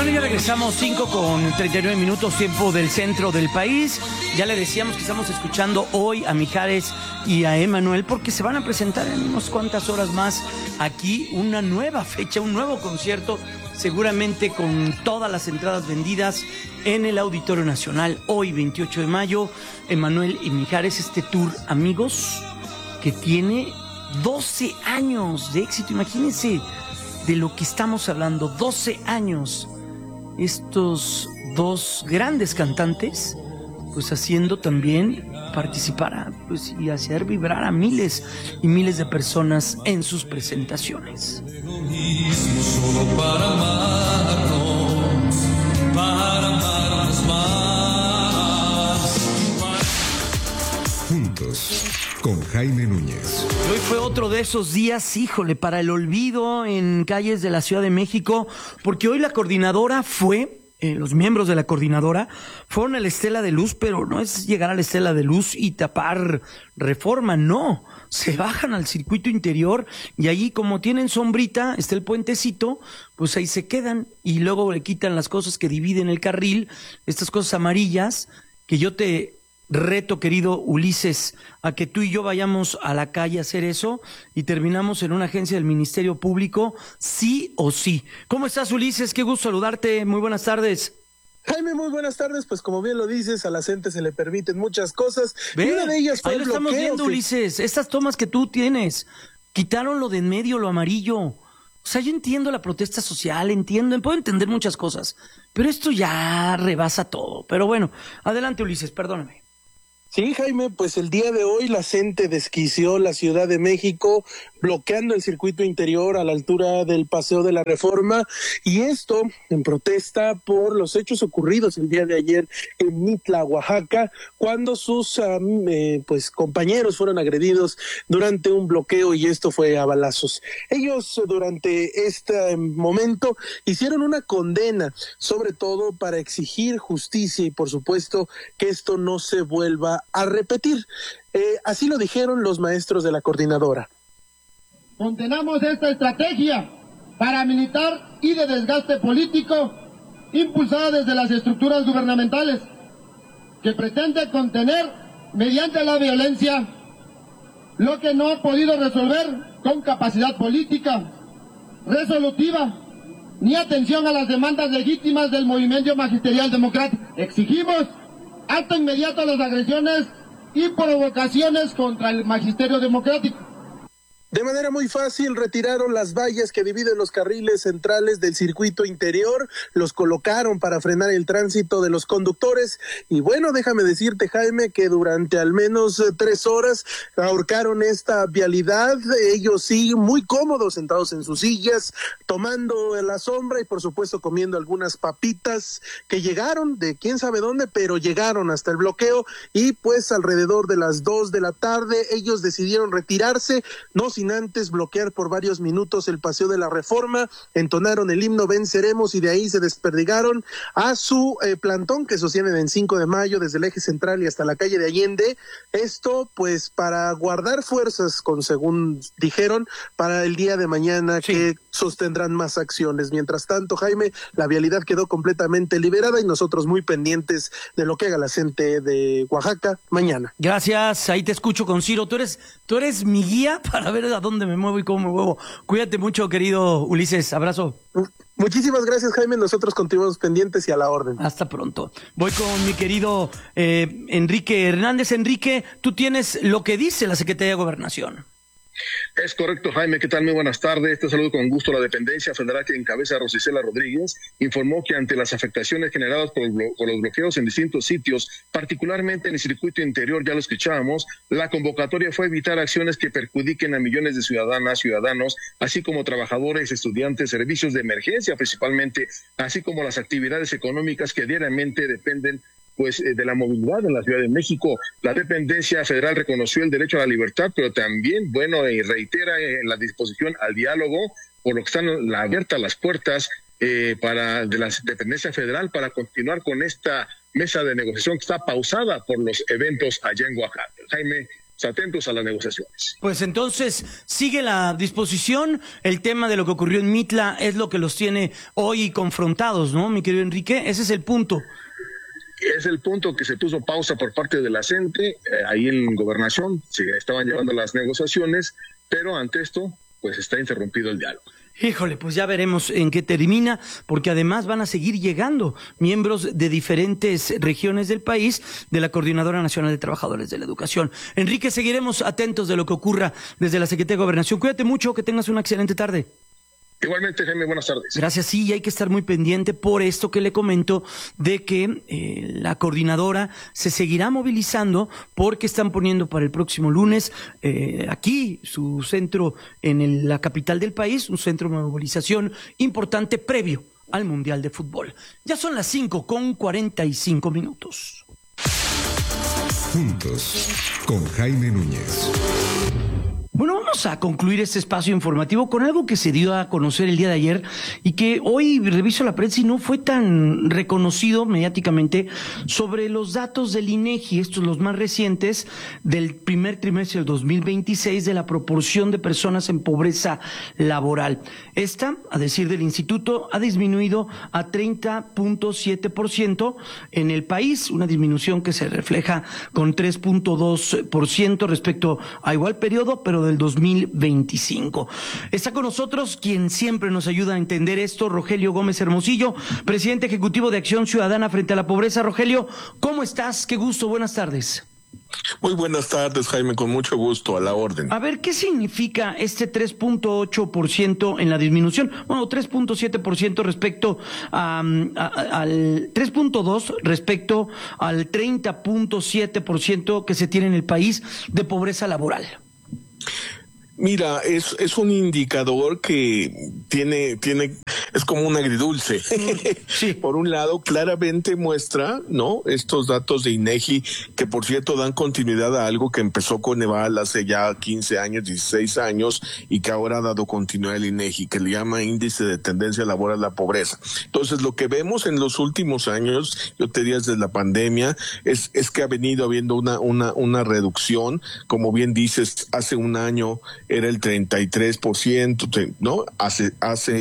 Bueno, ya regresamos 5:39, tiempo del centro del país. Ya le decíamos que estamos escuchando hoy a Mijares y a Emmanuel porque se van a presentar en unas cuantas horas más aquí una nueva fecha, un nuevo concierto, seguramente con todas las entradas vendidas en el Auditorio Nacional. Hoy, 28 de mayo, Emmanuel y Mijares, este tour, amigos, que tiene 12 años de éxito. Imagínense de lo que estamos hablando, 12 años. Estos dos grandes cantantes, pues haciendo también participar y hacer vibrar a miles y miles de personas en sus presentaciones. Solo para amarnos más. Juntos, con Jaime Núñez. Hoy fue otro de esos días, híjole, para el olvido en calles de la Ciudad de México, porque hoy la coordinadora los miembros de la coordinadora fueron a la Estela de Luz, pero no es llegar a la Estela de Luz y tapar Reforma, no. Se bajan al circuito interior y allí, como tienen sombrita, está el puentecito, pues ahí se quedan y luego le quitan las cosas que dividen el carril, estas cosas amarillas, que yo te reto, querido Ulises, a que tú y yo vayamos a la calle a hacer eso y terminamos en una agencia del Ministerio Público, sí o sí. ¿Cómo estás, Ulises? Qué gusto saludarte. Muy buenas tardes. Jaime, muy buenas tardes. Pues como bien lo dices, a la gente se le permiten muchas cosas. Ve, y una de ellas fue ahí lo estamos viendo, Ulises. Estas tomas que tú tienes, quitaron lo de en medio, lo amarillo. O sea, yo entiendo la protesta social, puedo entender muchas cosas, pero esto ya rebasa todo. Pero bueno, adelante, Ulises, perdóname. Sí, Jaime, pues el día de hoy la gente desquició la Ciudad de México, bloqueando el circuito interior a la altura del Paseo de la Reforma, y esto en protesta por los hechos ocurridos el día de ayer en Mitla, Oaxaca, cuando sus compañeros fueron agredidos durante un bloqueo, y esto fue a balazos. Ellos durante este momento hicieron una condena, sobre todo para exigir justicia y por supuesto que esto no se vuelva a repetir. Así lo dijeron los maestros de la coordinadora. Condenamos esta estrategia paramilitar y de desgaste político impulsada desde las estructuras gubernamentales que pretende contener mediante la violencia lo que no ha podido resolver con capacidad política resolutiva ni atención a las demandas legítimas del movimiento magisterial democrático. Exigimos alto inmediato a las agresiones y provocaciones contra el magisterio democrático. De manera muy fácil retiraron las vallas que dividen los carriles centrales del circuito interior, los colocaron para frenar el tránsito de los conductores y bueno, déjame decirte, Jaime, que durante al menos 3 horas ahorcaron esta vialidad, ellos sí muy cómodos sentados en sus sillas, tomando la sombra y por supuesto comiendo algunas papitas que llegaron de quién sabe dónde, pero llegaron hasta el bloqueo y pues alrededor de las 2 de la tarde ellos decidieron retirarse, no sin antes bloquear por varios minutos el Paseo de la Reforma, entonaron el himno Venceremos y de ahí se desperdigaron a su plantón que sostienen en 5 de mayo desde el eje central y hasta la calle de Allende, esto pues para guardar fuerzas según dijeron, para el día de mañana sí, que sostendrán más acciones. Mientras tanto, Jaime, la vialidad quedó completamente liberada y nosotros muy pendientes de lo que haga la gente de Oaxaca mañana. Gracias, ahí te escucho con Ciro, tú eres mi guía para ver a dónde me muevo y cómo me muevo. Cuídate mucho, querido Ulises, abrazo. Muchísimas gracias, Jaime, nosotros continuamos pendientes y a la orden. Hasta pronto. Voy con mi querido Enrique Hernández. Enrique, tú tienes lo que dice la Secretaría de Gobernación. Es correcto, Jaime. ¿Qué tal? Muy buenas tardes. Te saludo con gusto. La dependencia federal que encabeza Rosicela Rodríguez informó que ante las afectaciones generadas por los bloqueos en distintos sitios, particularmente en el circuito interior, ya lo escuchábamos, la convocatoria fue evitar acciones que perjudiquen a millones de ciudadanas, ciudadanos, así como trabajadores, estudiantes, servicios de emergencia principalmente, así como las actividades económicas que diariamente dependen de la movilidad en la Ciudad de México. La dependencia federal reconoció el derecho a la libertad, pero también, reitera en la disposición al diálogo, por lo que están abiertas las puertas de la dependencia federal para continuar con esta mesa de negociación que está pausada por los eventos allá en Oaxaca. Jaime, atentos a las negociaciones. Pues entonces sigue la disposición. El tema de lo que ocurrió en Mitla es lo que los tiene hoy confrontados, ¿no, mi querido Enrique? Ese es el punto. Es el punto que se puso pausa por parte de la CENTE, ahí en Gobernación, se estaban llevando las negociaciones, pero ante esto, pues está interrumpido el diálogo. Híjole, pues ya veremos en qué termina, porque además van a seguir llegando miembros de diferentes regiones del país de la Coordinadora Nacional de Trabajadores de la Educación. Enrique, seguiremos atentos de lo que ocurra desde la Secretaría de Gobernación. Cuídate mucho, que tengas una excelente tarde. Igualmente, Jaime, buenas tardes. Gracias, sí, y hay que estar muy pendiente por esto que le comento de que la coordinadora se seguirá movilizando porque están poniendo para el próximo lunes aquí su centro en la capital del país, un centro de movilización importante previo al Mundial de Fútbol. Ya son las 5:45. Juntos, con Jaime Núñez. Bueno, vamos a concluir este espacio informativo con algo que se dio a conocer el día de ayer y que hoy reviso la prensa y no fue tan reconocido mediáticamente, sobre los datos del INEGI, estos los más recientes, del primer trimestre del 2026, de la proporción de personas en pobreza laboral. Esta, a decir del instituto, ha disminuido a 30.7% en el país, una disminución que se refleja con 3.2% respecto a igual periodo, pero del 2025. Está con nosotros quien siempre nos ayuda a entender esto, Rogelio Gómez Hermosillo, presidente ejecutivo de Acción Ciudadana frente a la Pobreza. Rogelio, ¿cómo estás? Qué gusto, buenas tardes. Muy buenas tardes, Jaime, con mucho gusto, a la orden. A ver, ¿qué significa este 3.8% en la disminución? Bueno, 3.7% respecto al 3.2% respecto al 30.7% que se tiene en el país de pobreza laboral. Mira, es un indicador que es como un agridulce. Sí. Por un lado, claramente muestra, ¿no?, estos datos de INEGI, que por cierto dan continuidad a algo que empezó con Coneval hace ya 15 años, 16 años, y que ahora ha dado continuidad al INEGI, que le llama Índice de Tendencia Laboral a la Pobreza. Entonces, lo que vemos en los últimos años, yo te diría desde la pandemia, es que ha venido habiendo una reducción. Como bien dices, hace un año era el 33%, ¿no? Hace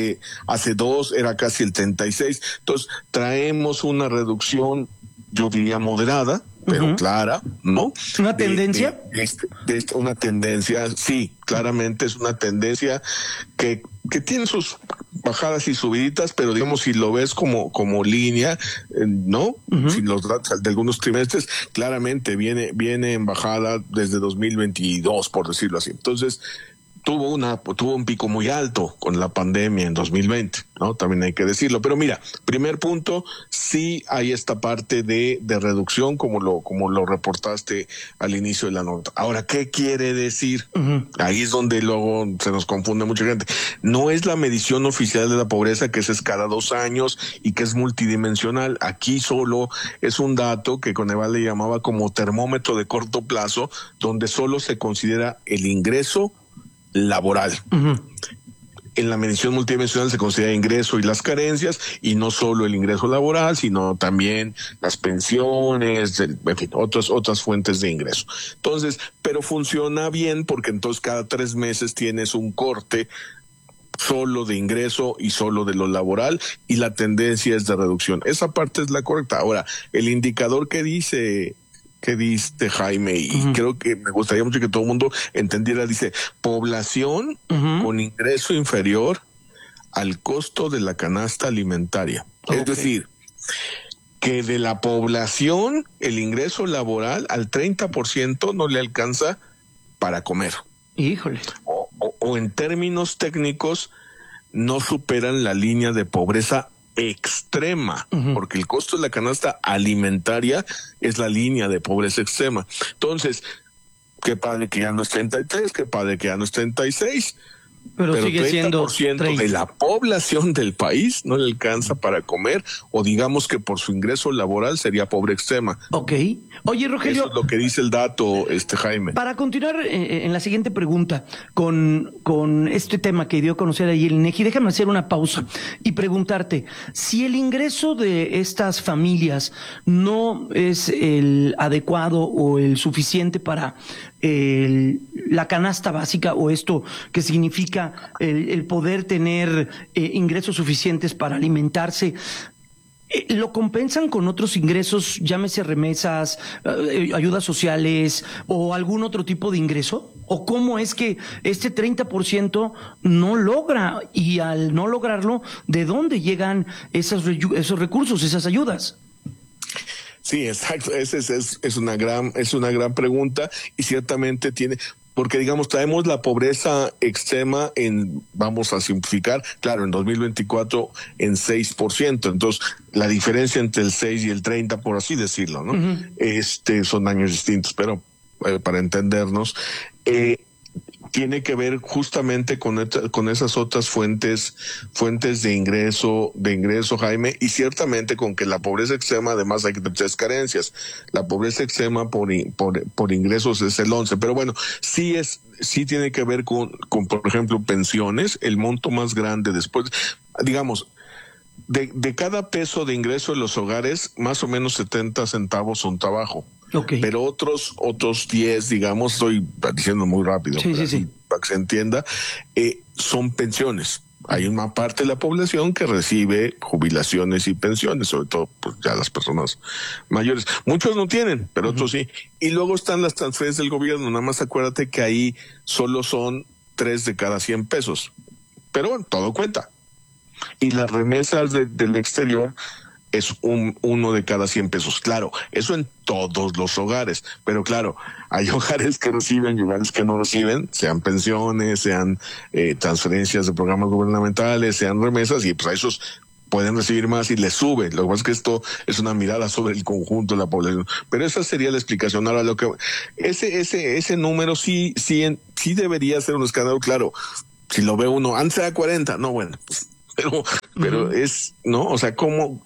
2 era casi el 36%. Entonces, traemos una reducción, yo diría moderada, pero clara, ¿no? ¿Una tendencia? Una tendencia, sí, claramente es una tendencia que tiene sus bajadas y subiditas, pero digamos, si lo ves como línea, ¿no? Si los datos de algunos trimestres, claramente viene en bajada desde 2022, por decirlo así. Entonces, tuvo un pico muy alto con la pandemia en 2020, ¿no? También hay que decirlo. Pero mira, primer punto, sí hay esta parte de reducción, como lo reportaste al inicio de la nota. Ahora, ¿qué quiere decir? Ahí es donde luego se nos confunde mucha gente. No es la medición oficial de la pobreza, que es cada 2 años y que es multidimensional. Aquí solo es un dato que Coneval le llamaba como termómetro de corto plazo, donde solo se considera el ingreso laboral. En la medición multidimensional se considera ingreso y las carencias, y no solo el ingreso laboral, sino también las pensiones, en fin, otras fuentes de ingreso. Entonces, pero funciona bien porque entonces cada 3 meses tienes un corte solo de ingreso y solo de lo laboral, y la tendencia es de reducción. Esa parte es la correcta. Ahora, el indicador que diste, Jaime, y creo que me gustaría mucho que todo el mundo entendiera, dice población con ingreso inferior al costo de la canasta alimentaria. Es decir, que de la población el ingreso laboral al 30% no le alcanza para comer. Híjole. O en términos técnicos, no superan la línea de pobreza extrema, porque el costo de la canasta alimentaria es la línea de pobreza extrema. Entonces, qué padre que ya no es 33, qué padre que ya no es 36, pero sigue siendo 30% de la población del país no le alcanza para comer, o digamos que por su ingreso laboral sería pobre extrema. Ok. Oye, Rogelio, eso es lo que dice el dato, Jaime. Para continuar en la siguiente pregunta con este tema que dio a conocer ayer el INEGI, déjame hacer una pausa y preguntarte, si el ingreso de estas familias no es el adecuado o el suficiente para la canasta básica o esto que significa el poder tener ingresos suficientes para alimentarse, ¿lo compensan con otros ingresos, llámese remesas, ayudas sociales o algún otro tipo de ingreso? ¿O cómo es que este 30% no logra, y al no lograrlo, ¿de dónde llegan esos recursos, esas ayudas? Sí, exacto. Es una gran pregunta, y ciertamente tiene, porque digamos traemos la pobreza extrema vamos a simplificar, claro, en 2024 en 6%, entonces la diferencia entre el 6 y el 30, por así decirlo, ¿no? Uh-huh. Son años distintos, pero para entendernos, tiene que ver justamente con esas otras fuentes de ingreso, Jaime, y ciertamente con que la pobreza extrema, además hay que tener 3 carencias. La pobreza extrema por ingresos es el 11, pero bueno, sí tiene que ver con por ejemplo, pensiones, el monto más grande después, digamos, de cada peso de ingreso de los hogares, más o menos 70 centavos son trabajo. Okay. Pero otros 10, digamos, estoy diciendo muy rápido, sí. Para que se entienda, son pensiones. Hay una parte de la población que recibe jubilaciones y pensiones, sobre todo pues ya las personas mayores. Muchos no tienen, pero otros sí. Y luego están las transferencias del gobierno. Nada más acuérdate que ahí solo son 3 de cada 100 pesos. Pero bueno, todo cuenta. Y las remesas del exterior es 1 de cada 100 pesos. Claro, eso en todos los hogares, pero claro, hay hogares que reciben y hogares que no reciben, sean pensiones, sean transferencias de programas gubernamentales, sean remesas, y pues a esos pueden recibir más y les sube. Lo que pasa es que esto es una mirada sobre el conjunto de la población, pero esa sería la explicación. Ahora, lo que ese número sí debería ser un escándalo, claro. Si lo ve uno, antes era 40, no, bueno, pues, pero es, ¿no? O sea, ¿cómo?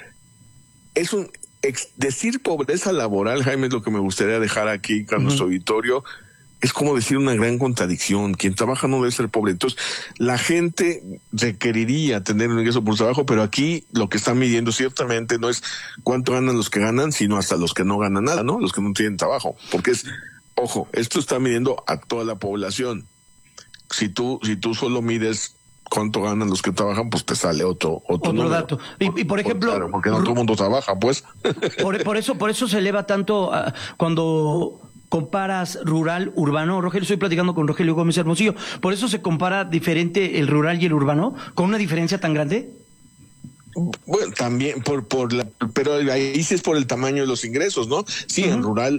Es decir pobreza laboral, Jaime, es lo que me gustaría dejar aquí con nuestro auditorio. Es como decir una gran contradicción. Quien trabaja no debe ser pobre. Entonces, la gente requeriría tener un ingreso por trabajo, pero aquí lo que están midiendo ciertamente no es cuánto ganan los que ganan, sino hasta los que no ganan nada, ¿no? Los que no tienen trabajo. Porque ojo, esto está midiendo a toda la población. Si tú solo mides cuánto ganan los que trabajan, pues te sale otro dato. Y por ejemplo, claro, porque no todo el mundo trabaja, pues. Por eso se eleva tanto cuando comparas rural, urbano. Rogelio, estoy platicando con Rogelio Gómez Hermosillo. ¿Por eso se compara diferente el rural y el urbano? ¿Con una diferencia tan grande? Bueno, también pero ahí sí es por el tamaño de los ingresos, ¿no? Sí, en rural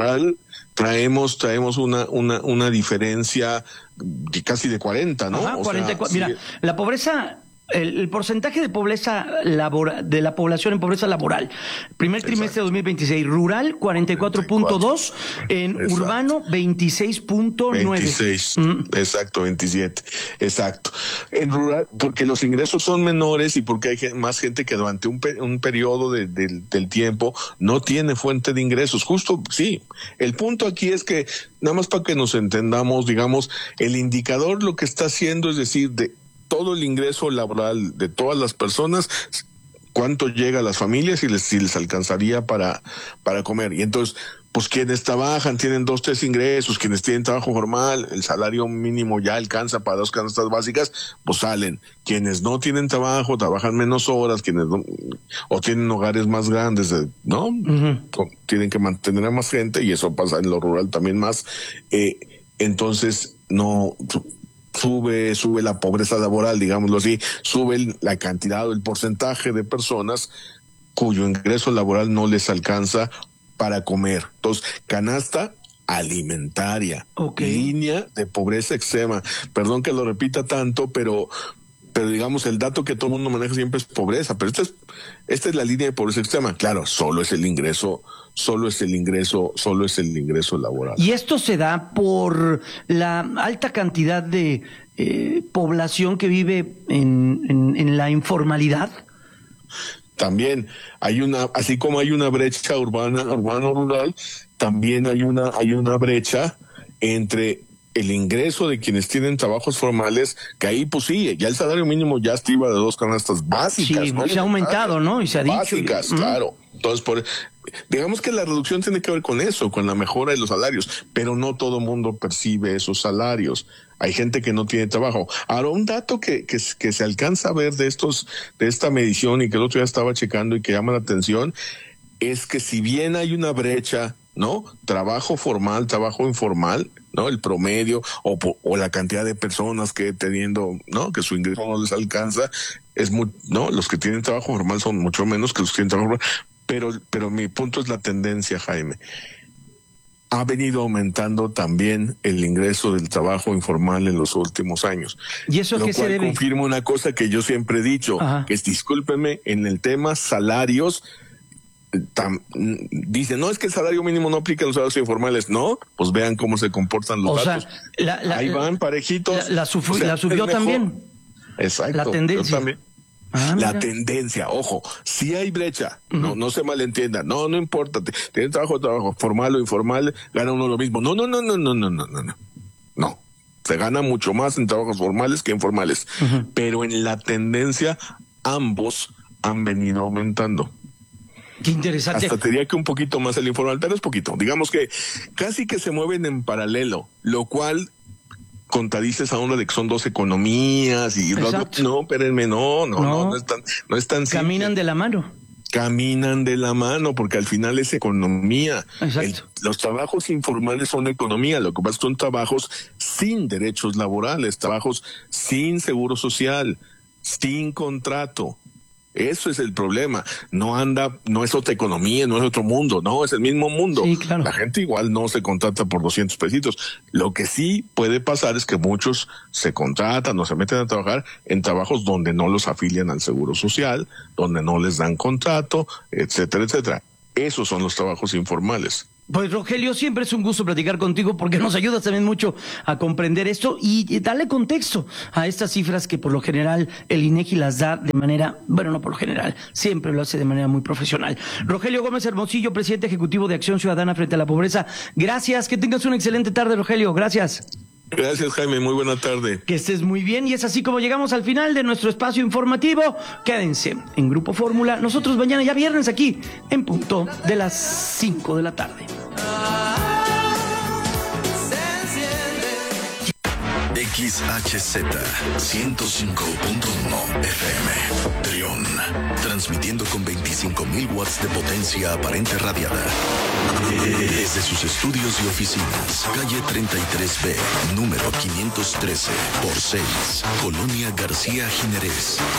traemos una diferencia de casi de 40, ¿no? Ajá, 44. Mira, la pobreza, el porcentaje de pobreza de la población en pobreza laboral, primer trimestre de 2026, rural 44.2, urbano 26.9. 26, exacto, 27, exacto. En rural, porque los ingresos son menores y porque hay más gente que durante un periodo del tiempo no tiene fuente de ingresos. Justo, sí. El punto aquí es que, nada más para que nos entendamos, digamos, el indicador lo que está haciendo es decir, de todo el ingreso laboral de todas las personas, cuánto llega a las familias y si les alcanzaría para comer. Y entonces, pues quienes trabajan tienen 2, 3 ingresos, quienes tienen trabajo formal, el salario mínimo ya alcanza para 2 canastas básicas, pues salen. Quienes no tienen trabajo, trabajan menos horas, quienes no, o tienen hogares más grandes, ¿no? Tienen que mantener a más gente, y eso pasa en lo rural también más. Entonces, no sube la pobreza laboral, digámoslo así, sube la cantidad o el porcentaje de personas cuyo ingreso laboral no les alcanza para comer. Entonces, canasta alimentaria, línea de pobreza extrema. Perdón que lo repita tanto, pero digamos, el dato que todo el mundo maneja siempre es pobreza, pero esta es la línea de pobreza extrema. Claro, solo es el ingreso laboral. ¿Y esto se da por la alta cantidad de población que vive en la informalidad? También así como hay una brecha urbano-rural, también hay una brecha entre el ingreso de quienes tienen trabajos formales, que ahí pues sí, ya el salario mínimo ya estriba de 2 canastas básicas. Sí, ¿no? Se ha aumentado, ¿no? Y se ha dicho. Básicas, claro. Entonces, digamos que la reducción tiene que ver con eso, con la mejora de los salarios, pero no todo mundo percibe esos salarios. Hay gente que no tiene trabajo. Ahora, un dato que se alcanza a ver de esta medición y que el otro día estaba checando y que llama la atención, es que si bien hay una brecha, ¿no? Trabajo formal, trabajo informal, ¿no? El promedio o la cantidad de personas que teniendo, ¿no? Que su ingreso no les alcanza, ¿no? Los que tienen trabajo formal son mucho menos que los que tienen trabajo formal. Pero mi punto es la tendencia, Jaime. Ha venido aumentando también el ingreso del trabajo informal en los últimos años. ¿Y eso a qué se debe? Lo cual confirma una cosa que yo siempre he dicho, que es, discúlpeme, en el tema salarios, dicen, no, es que el salario mínimo no aplica a los salarios informales. No, pues vean cómo se comportan los datos. Ahí van parejitos. La subió también. Exacto. La tendencia. La tendencia, ojo, si hay brecha, no se malentienda, no importa, tiene trabajo formal o informal, gana uno lo mismo. No, se gana mucho más en trabajos formales que informales, pero en la tendencia ambos han venido aumentando. Qué interesante. Hasta te diría que un poquito más el informal, pero es poquito. Digamos que casi que se mueven en paralelo, lo cual contradices a uno de que son dos economías y no, espérenme, no es tan simple. Caminan de la mano. Caminan de la mano porque al final es economía. Los trabajos informales son economía, lo que pasa es que son trabajos sin derechos laborales, trabajos sin seguro social, sin contrato. Eso es el problema. No es otra economía, no es otro mundo, no, es el mismo mundo. Sí, claro. La gente igual no se contrata por 200 pesitos. Lo que sí puede pasar es que muchos se contratan o se meten a trabajar en trabajos donde no los afilian al seguro social, donde no les dan contrato, etcétera, etcétera. Esos son los trabajos informales. Pues Rogelio, siempre es un gusto platicar contigo porque nos ayudas también mucho a comprender esto y darle contexto a estas cifras que por lo general el INEGI las da de manera, bueno, no por lo general, siempre lo hace de manera muy profesional. Rogelio Gómez Hermosillo, presidente ejecutivo de Acción Ciudadana frente a la Pobreza. Gracias, que tengas una excelente tarde, Rogelio. Gracias. Gracias, Jaime. Muy buena tarde. Que estés muy bien y es así como llegamos al final de nuestro espacio informativo. Quédense en Grupo Fórmula. Nosotros mañana ya viernes aquí en punto de las 5 de la tarde. XHZ 105.1 FM Trión, transmitiendo con 25.000 watts de potencia aparente radiada desde sus estudios y oficinas, calle 33B, número 513 por 6, Colonia García Jiménez.